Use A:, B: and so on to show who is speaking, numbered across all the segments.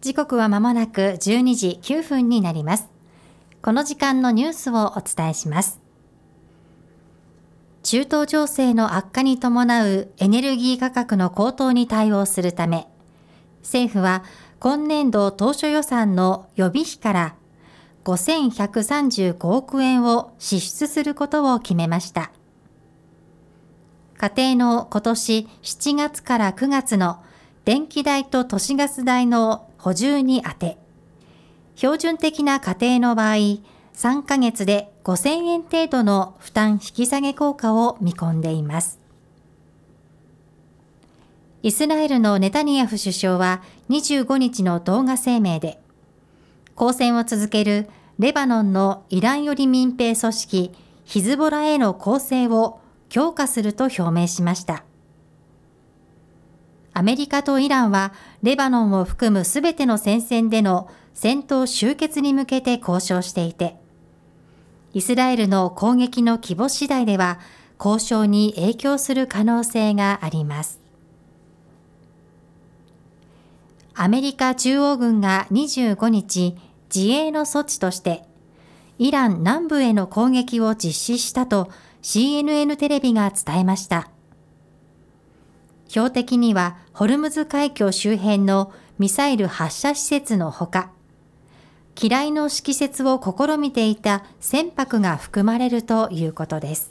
A: 時刻は間もなく12時9分になります。この時間のニュースをお伝えします。中東情勢の悪化に伴うエネルギー価格の高騰に対応するため、政府は今年度当初予算の予備費から5135億円を支出することを決めました。家庭の今年7月から9月の電気代と都市ガス代の補充に充て、標準的な家庭の場合、3ヶ月で5000円程度の負担引き下げ効果を見込んでいます。イスラエルのネタニヤフ首相は25日の動画声明で、抗戦を続けるレバノンのイラン寄り民兵組織ヒズボラへの攻勢を強化すると表明しました。アメリカとイランはレバノンを含むすべての戦線での戦闘終結に向けて交渉していて、イスラエルの攻撃の規模次第では交渉に影響する可能性があります。アメリカ中央軍が25日、自衛の措置としてイラン南部への攻撃を実施したと CNN テレビが伝えました。標的にはホルムズ海峡周辺のミサイル発射施設のほか、機雷の敷設を試みていた船舶が含まれるということです。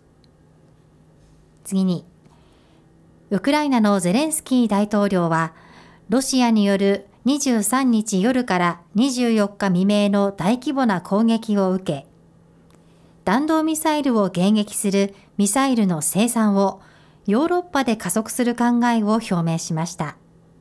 A: 次に、ウクライナのゼレンスキー大統領は、ロシアによる23日夜から24日未明の大規模な攻撃を受け、弾道ミサイルを迎撃するミサイルの生産をヨーロッパで加速する考えを表明しました。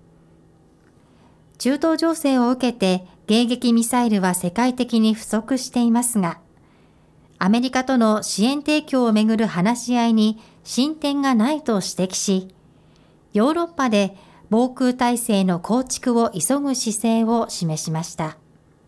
A: 中東情勢を受けて迎撃ミサイルは世界的に不足していますが、アメリカとの支援提供をめぐる話し合いに進展がないと指摘し、ヨーロッパで防空体制の構築を急ぐ姿勢を示しました。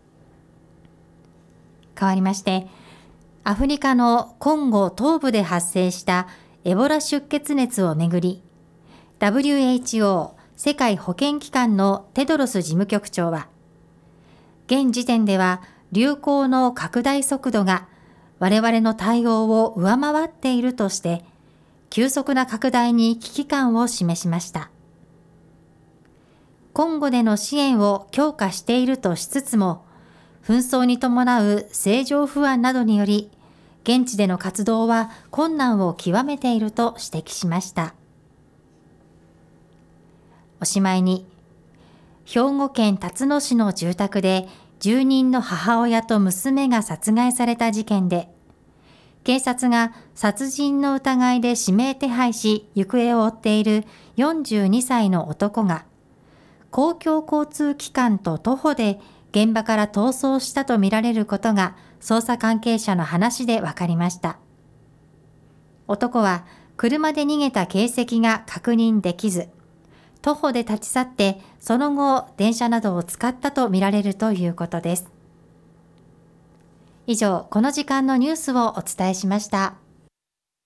A: 変わりまして、アフリカのコンゴ東部で発生したエボラ出血熱をめぐり、WHO 世界保健機関のテドロス事務局長は、現時点では流行の拡大速度が我々の対応を上回っているとして、急速な拡大に危機感を示しました。コンゴでの支援を強化しているとしつつも、紛争に伴う政情不安などにより、現地での活動は困難を極めていると指摘しました。おしまいに、兵庫県辰野市の住宅で住人の母親と娘が殺害された事件で、警察が殺人の疑いで指名手配し行方を追っている42歳の男が、公共交通機関と徒歩で現場から逃走したとみられることが捜査関係者の話で分かりました。男は車で逃げた形跡が確認できず、徒歩で立ち去ってその後電車などを使ったとみられるということです。以上、この時間のニュースをお伝えしました。